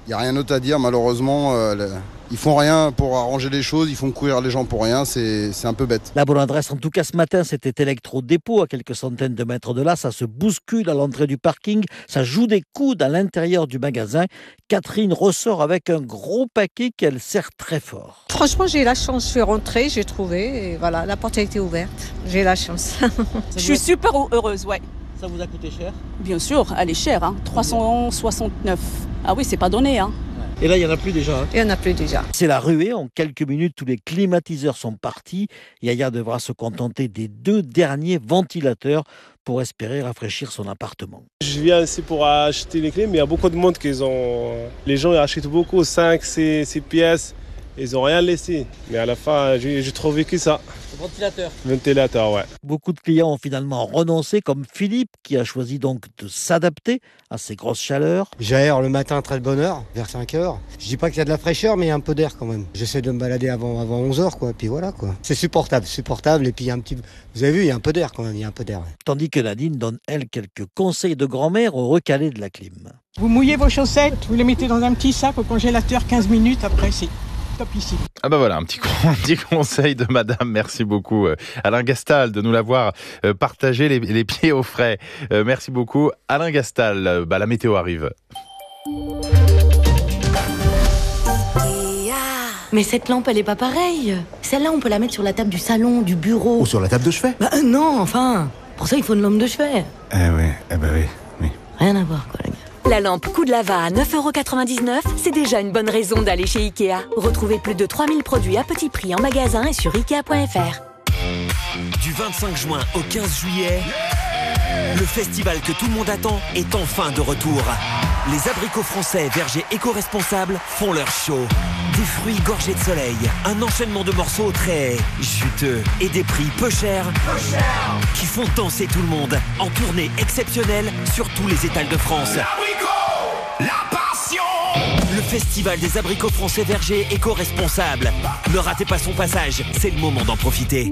Il n'y a rien d'autre à dire, malheureusement. Euh, le... Ils font rien pour arranger les choses, ils font courir les gens pour rien, c'est, c'est un peu bête. La bonne adresse, en tout cas ce matin, c'était Electro-Dépôt, à quelques centaines de mètres de là. Ça se bouscule à l'entrée du parking, ça joue des coudes à l'intérieur du magasin. Catherine ressort avec un gros paquet qu'elle serre très fort. Franchement, j'ai la chance, je suis rentrée, j'ai trouvé, et voilà, la porte a été ouverte. J'ai la chance. Je suis super heureuse, ouais. Ça vous a coûté cher ? Bien sûr, elle est chère, hein, trois cent soixante-neuf. Ah oui, c'est pas donné, hein. Et là, il n'y en a plus déjà. Il n'y en a plus déjà. C'est la ruée. En quelques minutes, tous les climatiseurs sont partis. Yaya devra se contenter des deux derniers ventilateurs pour espérer rafraîchir son appartement. Je viens ici pour acheter les clés, mais il y a beaucoup de monde qui ont... Les gens achètent beaucoup, cinq, six pièces. Ils n'ont rien laissé. Mais à la fin, j'ai, j'ai trouvé que ça. Ventilateur. Ventilateur, ouais. Beaucoup de clients ont finalement renoncé, comme Philippe, qui a choisi donc de s'adapter à ces grosses chaleurs. J'aère le matin à très de bonne heure, vers cinq heures. Je dis pas qu'il y a de la fraîcheur, mais il y a un peu d'air quand même. J'essaie de me balader avant, avant onze heures, quoi. Puis voilà, quoi. C'est supportable, supportable. Et puis il y a un petit... Vous avez vu, il y a un peu d'air quand même, il y a un peu d'air. Tandis que Nadine donne, elle, quelques conseils de grand-mère au recalé de la clim. Vous mouillez vos chaussettes, vous les mettez dans un petit sac au congélateur quinze minutes, après c'est... Ici. Ah bah voilà, un petit, un petit conseil de madame, merci beaucoup Alain Gastal de nous l'avoir partagé les, les pieds au frais. Euh, merci beaucoup Alain Gastal. Bah, la météo arrive. Mais cette lampe, elle est pas pareille. Celle-là, on peut la mettre sur la table du salon, du bureau. Ou sur la table de chevet. Bah euh, non, enfin, pour ça il faut une lampe de chevet. Eh oui, eh bah oui, oui. Rien à voir, quoi, les gars. La lampe coup de lava à neuf euros quatre-vingt-dix-neuf, c'est déjà une bonne raison d'aller chez Ikea. Retrouvez plus de trois mille produits à petit prix en magasin et sur ikea point f r. Du vingt-cinq juin au quinze juillet, le festival que tout le monde attend est enfin de retour. Les abricots français vergers éco-responsables font leur show. Des fruits gorgés de soleil, un enchaînement de morceaux très juteux et des prix peu chers, peu cher, qui font danser tout le monde en tournée exceptionnelle sur tous les étals de France. L'abricot, la passion. Le festival des abricots français vergers éco-responsables. Ne ratez pas son passage, c'est le moment d'en profiter.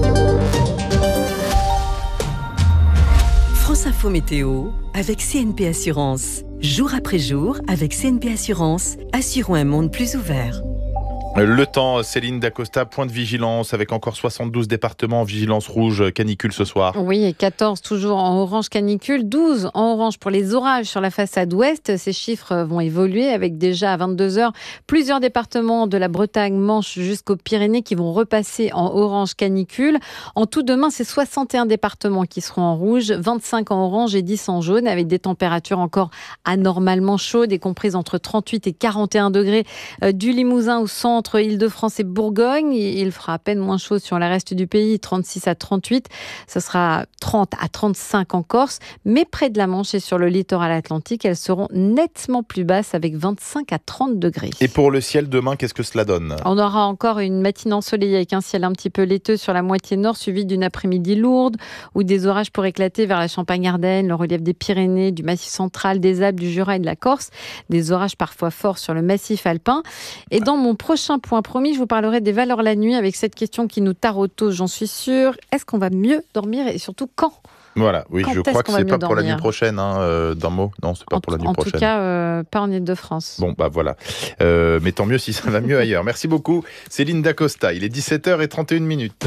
France Info Météo avec C N P Assurance. Jour après jour, avec C N P Assurance, assurons un monde plus ouvert. Le temps, Céline Dacosta, point de vigilance avec encore soixante-douze départements en vigilance rouge canicule ce soir. Oui, et quatorze toujours en orange canicule, douze en orange pour les orages sur la façade ouest. Ces chiffres vont évoluer avec déjà à vingt-deux heures plusieurs départements de la Bretagne, Manche jusqu'aux Pyrénées qui vont repasser en orange canicule. En tout, demain, c'est soixante et un départements qui seront en rouge, vingt-cinq en orange et dix en jaune, avec des températures encore anormalement chaudes et comprises entre trente-huit et quarante et un degrés du Limousin au centre, entre Île-de-France et Bourgogne. Il fera à peine moins chaud sur le reste du pays, trente-six à trente-huit. Ce sera trente à trente-cinq en Corse. Mais près de la Manche et sur le littoral atlantique, elles seront nettement plus basses avec vingt-cinq à trente degrés. Et pour le ciel demain, qu'est-ce que cela donne ? On aura encore une matinée ensoleillée avec un ciel un petit peu laiteux sur la moitié nord, suivi d'une après-midi lourde où des orages pourraient éclater vers la Champagne-Ardenne, le relief des Pyrénées, du Massif central, des Alpes, du Jura et de la Corse. Des orages parfois forts sur le massif alpin. Et dans mon prochain point promis, je vous parlerai des valeurs la nuit avec cette question qui nous taraude tous, j'en suis sûre. Est-ce qu'on va mieux dormir et surtout quand ? Voilà, oui, quand je crois que c'est pas pour dormir la nuit prochaine, hein, euh, d'un mot. Non, c'est pas en, pour la nuit en prochaine. En tout cas, euh, pas en Île-de-France. Bon, bah voilà. Euh, mais tant mieux si ça va mieux ailleurs. Merci beaucoup, Céline Dacosta. Il est dix-sept heures trente et une minutes.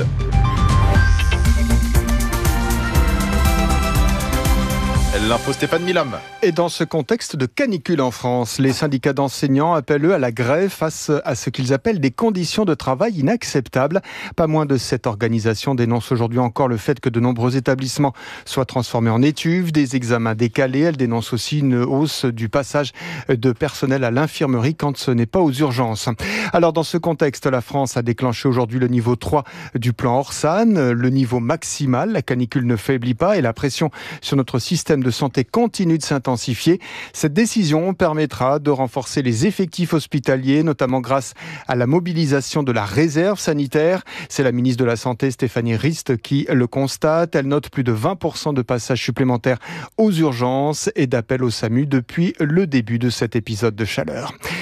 L'info Stéphane Milam. Et dans ce contexte de canicule en France, les syndicats d'enseignants appellent eux à la grève face à ce qu'ils appellent des conditions de travail inacceptables. Pas moins de cette organisation dénonce aujourd'hui encore le fait que de nombreux établissements soient transformés en étuves, des examens décalés. Elle dénonce aussi une hausse du passage de personnel à l'infirmerie quand ce n'est pas aux urgences. Alors dans ce contexte, la France a déclenché aujourd'hui le niveau trois du plan Orsan, le niveau maximal. La canicule ne faiblit pas et la pression sur notre système de santé continue de s'intensifier. Cette décision permettra de renforcer les effectifs hospitaliers, notamment grâce à la mobilisation de la réserve sanitaire. C'est la ministre de la Santé, Stéphanie Rist, qui le constate. Elle note plus de vingt pour cent de passages supplémentaires aux urgences et d'appels au SAMU depuis le début de cet épisode de chaleur.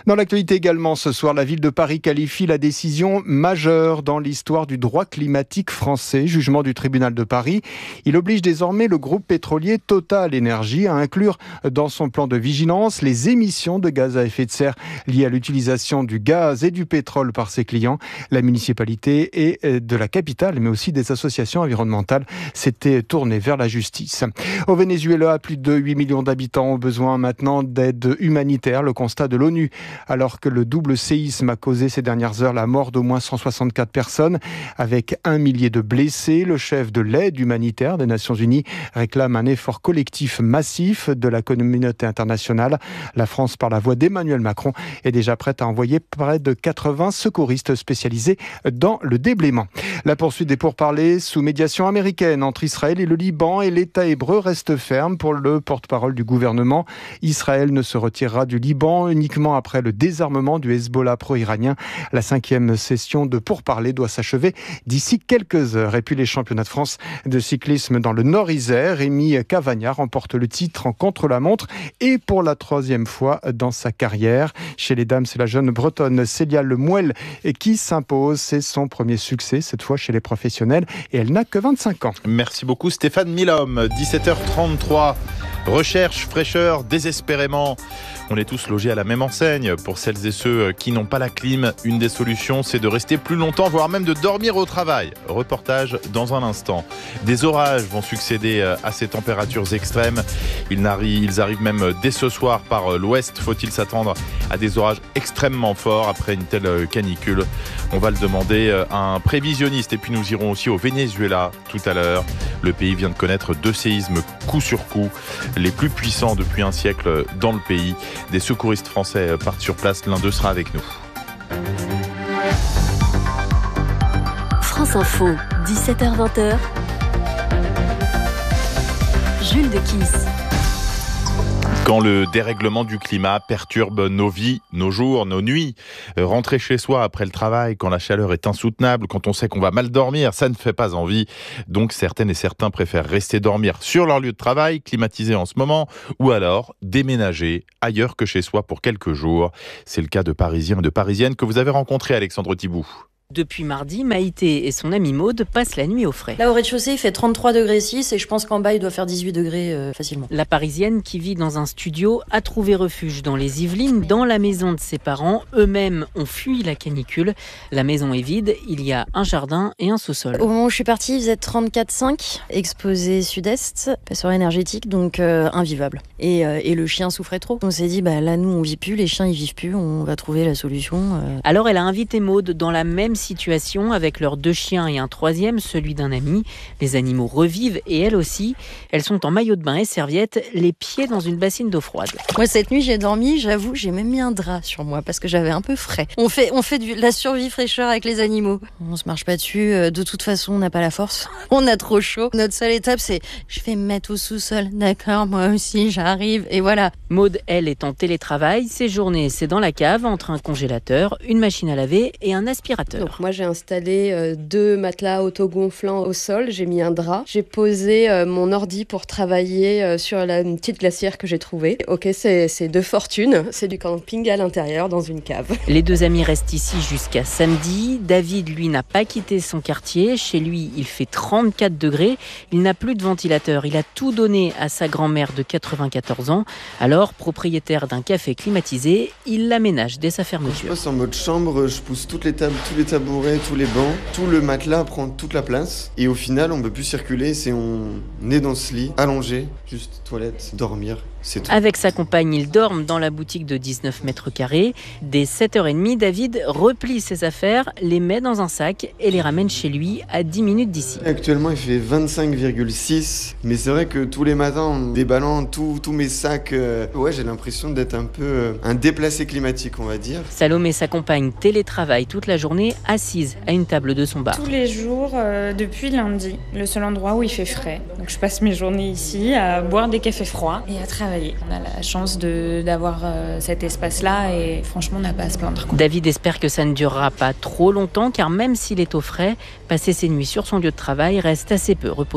Dans l'actualité également ce soir, la ville de Paris qualifie la décision majeure dans l'histoire du droit climatique français. Jugement du tribunal de Paris. Il oblige désormais le groupe pétrolier Total Énergie à inclure dans son plan de vigilance les émissions de gaz à effet de serre liées à l'utilisation du gaz et du pétrole par ses clients. La municipalité et de la capitale, mais aussi des associations environnementales, s'étaient tournées vers la justice. Au Venezuela, plus de huit millions d'habitants ont besoin maintenant d'aide humanitaire. Le constat de l'ONU, alors que le double séisme a causé ces dernières heures la mort d'au moins cent soixante-quatre personnes, avec un millier de blessés. Le chef de l'aide humanitaire des Nations Unies réclame un effort collectif massif de la communauté internationale. La France, par la voix d'Emmanuel Macron, est déjà prête à envoyer près de quatre-vingts secouristes spécialisés dans le déblaiement. La poursuite des pourparlers sous médiation américaine entre Israël et le Liban, et l'État hébreu reste ferme pour le porte-parole du gouvernement. Israël ne se retirera du Liban uniquement après le désarmement du Hezbollah pro-iranien. La cinquième session de pourparlers doit s'achever d'ici quelques heures. Et puis les championnats de France de cyclisme dans le Nord-Isère, Rémi Cavagna remporte le titre en contre-la-montre et pour la troisième fois dans sa carrière. Chez les dames, c'est la jeune bretonne Célia Lemuel qui s'impose. C'est son premier succès, cette fois chez les professionnels, et elle n'a que vingt-cinq ans. Merci beaucoup Stéphane Milhomme. dix-sept heures trente-trois. Recherche, fraîcheur, désespérément. On est tous logés à la même enseigne. Pour celles et ceux qui n'ont pas la clim, une des solutions, c'est de rester plus longtemps, voire même de dormir au travail. Reportage dans un instant. Des orages vont succéder à ces températures extrêmes. Ils arrivent, ils arrivent même dès ce soir par l'ouest. Faut-il s'attendre à des orages extrêmement forts après une telle canicule? On va le demander à un prévisionniste. Et puis nous irons aussi au Venezuela tout à l'heure. Le pays vient de connaître deux séismes coup sur coup, les plus puissants depuis un siècle dans le pays. Des secouristes français partent sur place. L'un d'eux sera avec nous. France Info, dix-sept heures vingt. Jules de Kiss. Quand le dérèglement du climat perturbe nos vies, nos jours, nos nuits, rentrer chez soi après le travail, quand la chaleur est insoutenable, quand on sait qu'on va mal dormir, ça ne fait pas envie. Donc certaines et certains préfèrent rester dormir sur leur lieu de travail, climatisé en ce moment, ou alors déménager ailleurs que chez soi pour quelques jours. C'est le cas de Parisiens et de Parisiennes que vous avez rencontrés, Alexandre Thibout. Depuis mardi, Maïté et son amie Maude passent la nuit au frais. Là, au rez-de-chaussée, il fait trente-trois degrés six et je pense qu'en bas, il doit faire dix-huit degrés euh, facilement. La Parisienne, qui vit dans un studio, a trouvé refuge dans les Yvelines, dans la maison de ses parents. Eux-mêmes ont fui la canicule. La maison est vide, il y a un jardin et un sous-sol. Au moment où je suis partie, il faisait trente-quatre virgule cinq, exposé sud-est, passoire énergétique, donc euh, invivable. Et, euh, et le chien souffrait trop. On s'est dit, bah là, nous, on vit plus, les chiens, ils vivent plus, on va trouver la solution. Euh... Alors, elle a invité Maude dans la même situation avec leurs deux chiens et un troisième, celui d'un ami. Les animaux revivent et elle aussi. Elles sont en maillot de bain et serviette, les pieds dans une bassine d'eau froide. Moi, cette nuit, j'ai dormi, j'avoue, j'ai même mis un drap sur moi parce que j'avais un peu frais. On fait, on fait de la survie fraîcheur avec les animaux. On se marche pas dessus. De toute façon, on n'a pas la force. On a trop chaud. Notre seule étape, c'est je vais me mettre au sous-sol. D'accord, moi aussi, j'arrive. Et voilà. Maude, elle, est en télétravail. Ses journées, c'est dans la cave entre un congélateur, une machine à laver et un aspirateur. Donc moi, j'ai installé euh, deux matelas autogonflants au sol, j'ai mis un drap, j'ai posé euh, mon ordi pour travailler euh, sur la une petite glacière que j'ai trouvée. Ok, c'est, c'est de fortune, c'est du camping à l'intérieur dans une cave. Les deux amis restent ici jusqu'à samedi. David, lui, n'a pas quitté son quartier. Chez lui, il fait trente-quatre degrés. Il n'a plus de ventilateur. Il a tout donné à sa grand-mère de quatre-vingt-quatorze ans. Alors, propriétaire d'un café climatisé, il l'aménage dès sa fermeture. Je passe en mode chambre, je pousse toutes les tables, tous les tabourets, tous les bancs, tout le matelas prend toute la place et au final on peut plus circuler, c'est on est dans ce lit, allongé, juste toilette, dormir, c'est tout. Avec sa compagne, ils dorment dans la boutique de dix-neuf mètres carrés. Dès sept heures trente, David replie ses affaires, les met dans un sac et les ramène chez lui à dix minutes d'ici. Actuellement il fait vingt-cinq virgule six, mais c'est vrai que tous les matins en déballant tous mes sacs, euh, ouais j'ai l'impression d'être un peu euh, un déplacé climatique on va dire. Salomé, sa compagne, télétravaille toute la journée assise à une table de son bar. Tous les jours euh, depuis lundi, le seul endroit où il fait frais. Donc je passe mes journées ici à boire des cafés froids et à travailler. On a la chance de, d'avoir euh, cet espace-là et franchement on n'a pas à se plaindre. David espère que ça ne durera pas trop longtemps car même s'il est au frais, passer ses nuits sur son lieu de travail reste assez peu reposant.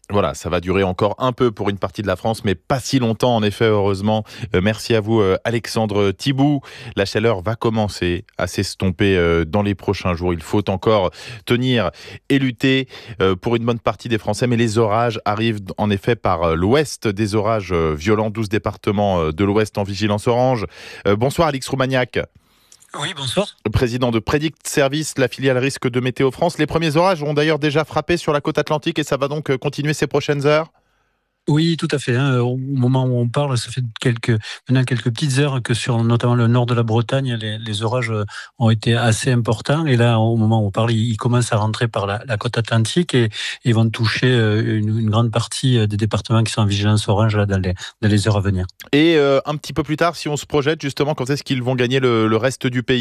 Voilà, ça va durer encore un peu pour une partie de la France, mais pas si longtemps, en effet, heureusement. Euh, merci à vous, euh, Alexandre Thibout. La chaleur va commencer à s'estomper euh, dans les prochains jours. Il faut encore tenir et lutter euh, pour une bonne partie des Français, mais les orages arrivent en effet par euh, l'ouest, des orages euh, violents, douze départements euh, de l'ouest en vigilance orange. Euh, bonsoir, Alix Roumaniac. Oui, bonsoir. Président de Predict Service, la filiale risque de Météo France. Les premiers orages ont d'ailleurs déjà frappé sur la côte atlantique et ça va donc continuer ces prochaines heures ? Oui, tout à fait. Hein. Au moment où on parle, ça fait quelques, maintenant quelques petites heures que sur notamment le nord de la Bretagne, les, les orages ont été assez importants. Et là, au moment où on parle, ils commencent à rentrer par la, la côte atlantique et ils vont toucher une, une grande partie des départements qui sont en vigilance orange là, dans, les, dans les heures à venir. Et euh, un petit peu plus tard, si on se projette justement, quand est-ce qu'ils vont gagner le, le reste du pays ?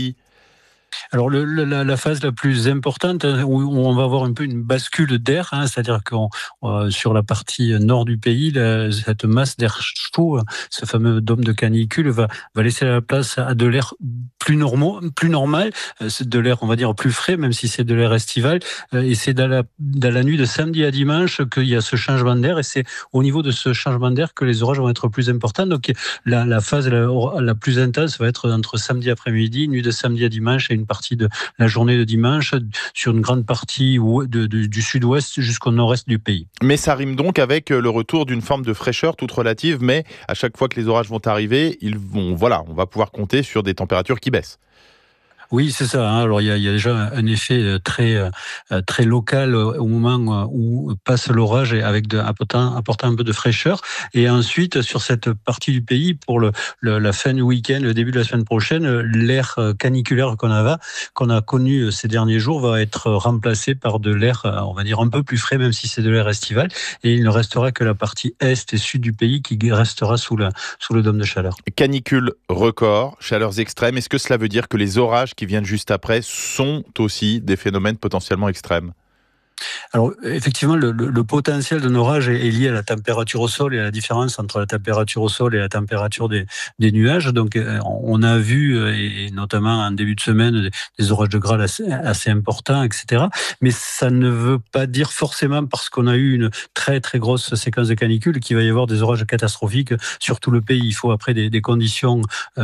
Alors le, la, la phase la plus importante où on va avoir un peu une bascule d'air, hein, c'est-à-dire que euh, sur la partie nord du pays, la, cette masse d'air chaud, ce fameux dôme de canicule, va, va laisser la place à de l'air plus normaux, plus normal, c'est de l'air on va dire plus frais, même si c'est de l'air estival. Et c'est dans la, dans la nuit de samedi à dimanche qu'il y a ce changement d'air, et c'est au niveau de ce changement d'air que les orages vont être plus importants. Donc la, la phase la, la plus intense va être entre samedi après-midi, nuit de samedi à dimanche, et une partie de la journée de dimanche sur une grande partie de, de, du sud-ouest jusqu'au nord-est du pays. Mais ça rime donc avec le retour d'une forme de fraîcheur toute relative, mais à chaque fois que les orages vont arriver, ils vont, voilà, on va pouvoir compter sur des températures qui baissent. Oui, c'est ça. Hein. Alors il y, a, il y a déjà un effet très très local au moment où passe l'orage, avec de, apportant, apportant un peu de fraîcheur. Et ensuite, sur cette partie du pays, pour le, le, la fin du week-end, le début de la semaine prochaine, l'air caniculaire qu'on a, qu'on a connu ces derniers jours va être remplacé par de l'air, on va dire, un peu plus frais, même si c'est de l'air estival. Et il ne restera que la partie est et sud du pays qui restera sous, la, sous le dôme de chaleur. Canicule record, chaleurs extrêmes. Est-ce que cela veut dire que les orages qui viennent juste après sont aussi des phénomènes potentiellement extrêmes ? Alors effectivement, le, le, le potentiel d'un orage est, est lié à la température au sol et à la différence entre la température au sol et la température des, des nuages. Donc on a vu, et notamment en début de semaine, des, des orages de grêle assez, assez importants, et cetera. Mais ça ne veut pas dire forcément, parce qu'on a eu une très très grosse séquence de canicule, qu'il va y avoir des orages catastrophiques sur tout le pays. Il faut après des, des conditions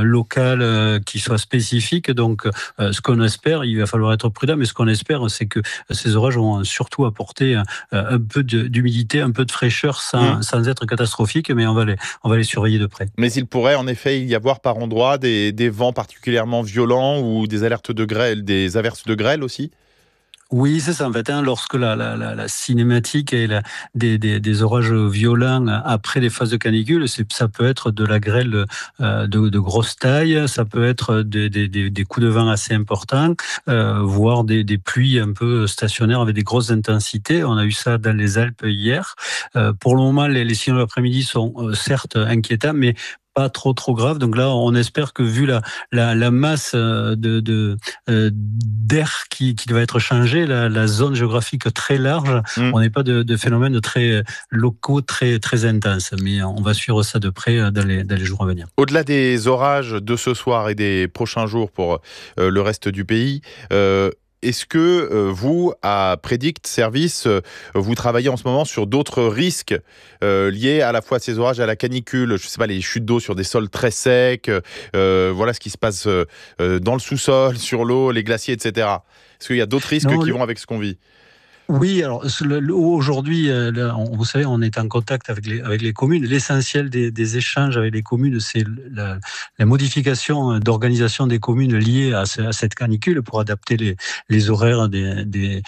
locales qui soient spécifiques. Donc ce qu'on espère, il va falloir être prudent, mais ce qu'on espère, c'est que ces orages vont sur surtout apporter un, un peu de, d'humidité, un peu de fraîcheur sans, mmh. sans être catastrophique, mais on va, les, on va les surveiller de près. Mais il pourrait en effet y avoir par endroits des, des vents particulièrement violents ou des alertes de grêle, des averses de grêle aussi ? Oui, c'est ça. En fait, hein, lorsque la, la, la, la cinématique et la, des, des, des orages violents après les phases de canicule, c'est, ça peut être de la grêle euh, de, de grosse taille, ça peut être des, des, des, des coups de vent assez importants, euh, voire des, des pluies un peu stationnaires avec des grosses intensités. On a eu ça dans les Alpes hier. Euh, pour le moment, les, les signaux de l'après-midi sont euh, certes inquiétants, mais pas trop trop grave. Donc là, on espère que vu la la, la masse de, de euh, d'air qui, qui doit être changée, la, la zone géographique très large, mmh. on n'est pas de, de phénomènes très locaux, très très intenses. Mais on va suivre ça de près dans les dans les jours à venir. Au-delà des orages de ce soir et des prochains jours pour euh, le reste du pays. Euh Est-ce que euh, vous, à Predict Service, euh, vous travaillez en ce moment sur d'autres risques euh, liés à la fois à ces orages, à la canicule, je ne sais pas, les chutes d'eau sur des sols très secs, euh, voilà ce qui se passe euh, dans le sous-sol, sur l'eau, les glaciers, et cetera. Est-ce qu'il y a d'autres risques non, qui le... vont avec ce qu'on vit ? Oui, alors aujourd'hui, vous savez, on est en contact avec les, avec les communes. L'essentiel des, des échanges avec les communes, c'est la, la modification d'organisation des communes liées à, ce, à cette canicule pour adapter les, les horaires des, des,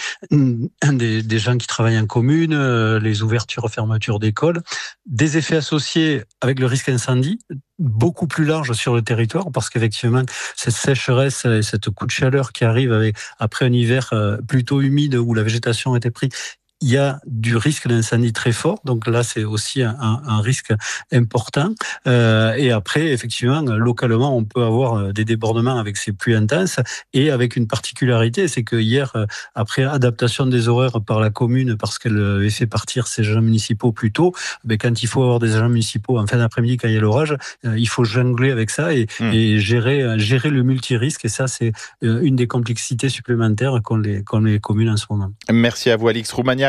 des, des gens qui travaillent en commune, les ouvertures, fermetures d'écoles, des effets associés avec le risque incendie, beaucoup plus large sur le territoire, parce qu'effectivement, cette sécheresse et cette coup de chaleur qui arrive avec, après un hiver plutôt humide où la végétation était prise, il y a du risque d'incendie très fort. Donc là, c'est aussi un, un risque important. Euh, et après, effectivement, localement, on peut avoir des débordements avec ces pluies intenses et avec une particularité, c'est que hier, après adaptation des horaires par la commune, parce qu'elle avait fait partir ses agents municipaux plus tôt, mais quand il faut avoir des agents municipaux en fin d'après-midi, quand il y a l'orage, il faut jongler avec ça et, mmh. et gérer, gérer le multirisque. Et ça, c'est une des complexités supplémentaires qu'ont les, qu'ont les communes en ce moment. Merci à vous, Alix Roumaniac.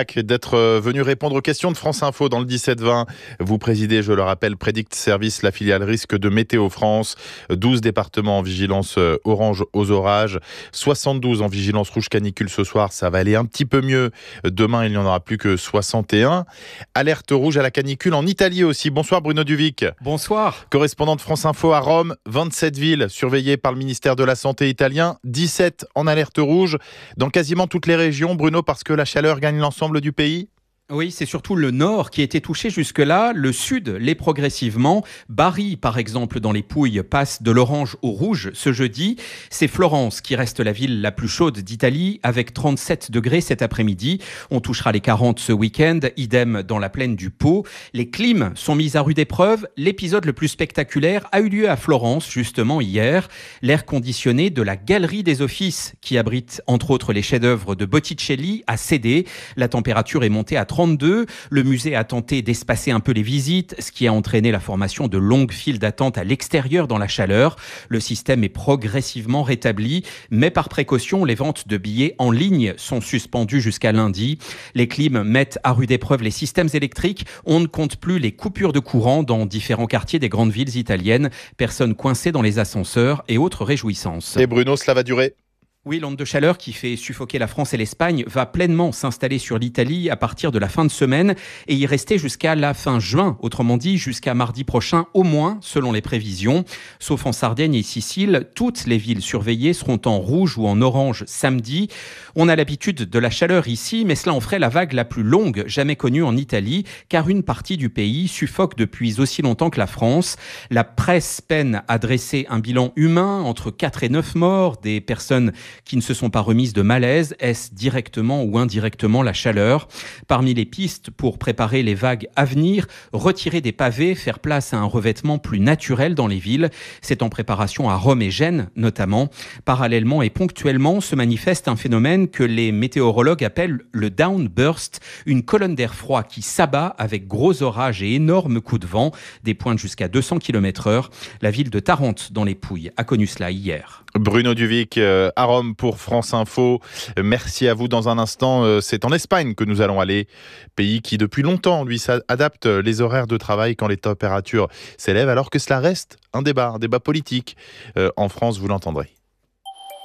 Gignac, d'être venu répondre aux questions de France Info dans le dix-sept vingt. Vous présidez, je le rappelle, Predict Service, la filiale risque de Météo France. douze départements en vigilance orange aux orages, soixante-douze en vigilance rouge canicule ce soir. Ça va aller un petit peu mieux. Demain, il n'y en aura plus que soixante et un. Alerte rouge à la canicule en Italie aussi. Bonsoir Bruno Duvic. Bonsoir. Correspondant de France Info à Rome, vingt-sept villes surveillées par le ministère de la Santé italien, dix-sept en alerte rouge dans quasiment toutes les régions. Bruno, parce que la chaleur gagne l'ensemble du pays ? Oui, c'est surtout le nord qui a été touché jusque-là. Le sud l'est progressivement. Bari, par exemple, dans les Pouilles, passe de l'orange au rouge ce jeudi. C'est Florence qui reste la ville la plus chaude d'Italie, avec trente-sept degrés cet après-midi. On touchera les quarante ce week-end, idem dans la plaine du Pô. Les clims sont mis à rude épreuve. L'épisode le plus spectaculaire a eu lieu à Florence, justement hier. L'air conditionné de la Galerie des Offices, qui abrite entre autres les chefs-d'œuvre de Botticelli, a cédé. La température est montée à trente-deux. Le musée a tenté d'espacer un peu les visites, ce qui a entraîné la formation de longues files d'attente à l'extérieur dans la chaleur. Le système est progressivement rétabli, mais par précaution, les ventes de billets en ligne sont suspendues jusqu'à lundi. Les clims mettent à rude épreuve les systèmes électriques. On ne compte plus les coupures de courant dans différents quartiers des grandes villes italiennes. Personnes coincées dans les ascenseurs et autres réjouissances. Et Bruno, cela va durer ? Oui, l'onde de chaleur qui fait suffoquer la France et l'Espagne va pleinement s'installer sur l'Italie à partir de la fin de semaine et y rester jusqu'à la fin juin, autrement dit jusqu'à mardi prochain au moins, selon les prévisions. Sauf en Sardaigne et Sicile, toutes les villes surveillées seront en rouge ou en orange samedi. On a l'habitude de la chaleur ici, mais cela en ferait la vague la plus longue jamais connue en Italie, car une partie du pays suffoque depuis aussi longtemps que la France. La presse peine à dresser un bilan humain, entre quatre et neuf morts, des personnes qui ne se sont pas remises de malaise. Est-ce directement ou indirectement la chaleur ? Parmi les pistes pour préparer les vagues à venir, retirer des pavés, faire place à un revêtement plus naturel dans les villes. C'est en préparation à Rome et Gênes notamment. Parallèlement et ponctuellement se manifeste un phénomène que les météorologues appellent le downburst, une colonne d'air froid qui s'abat avec gros orages et énormes coups de vent, des pointes jusqu'à deux cents kilomètres heure. La ville de Tarente dans les Pouilles a connu cela hier. Bruno Duvic euh, à Rome pour France Info. Merci à vous. Dans un instant, euh, c'est en Espagne que nous allons aller. Pays qui, depuis longtemps, lui, adapte les horaires de travail quand les températures s'élèvent, alors que cela reste un débat, un débat politique. Euh, en France, vous l'entendrez.